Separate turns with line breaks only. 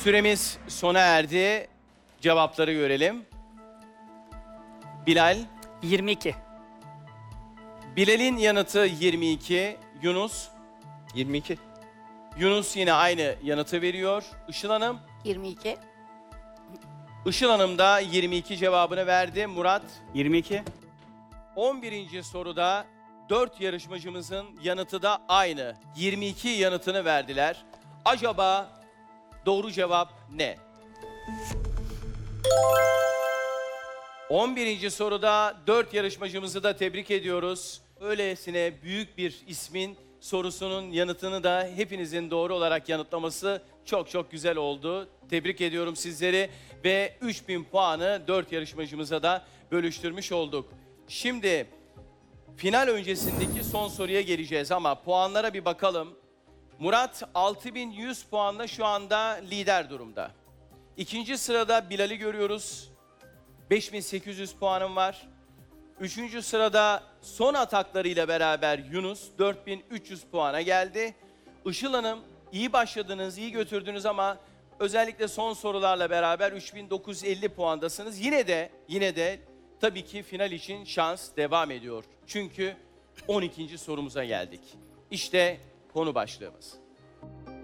Süremiz sona erdi. Cevapları görelim. Bilal.
22.
Bilal'in yanıtı 22. Yunus.
22.
Yunus yine aynı yanıtı veriyor. Işıl Hanım.
22.
Işıl Hanım da 22 cevabını verdi. Murat.
22.
11. soruda 4 yarışmacımızın yanıtı da aynı. 22 yanıtını verdiler. Acaba doğru cevap ne? 11. soruda 4 yarışmacımızı da tebrik ediyoruz. Öylesine büyük bir ismin sorusunun yanıtını da hepinizin doğru olarak yanıtlaması çok çok güzel oldu. Tebrik ediyorum sizleri ve 3000 puanı 4 yarışmacımıza da bölüştürmüş olduk. Şimdi final öncesindeki son soruya geleceğiz ama puanlara bir bakalım. Murat 6100 puanla şu anda lider durumda. İkinci sırada Bilal'i görüyoruz. 5800 puanım var. Üçüncü sırada son ataklarıyla beraber Yunus 4300 puana geldi. Işıl Hanım iyi başladınız, iyi götürdünüz ama özellikle son sorularla beraber 3950 puandasınız. Yine de tabii ki final için şans devam ediyor. Çünkü 12. sorumuza geldik. İşte konu başlığımız.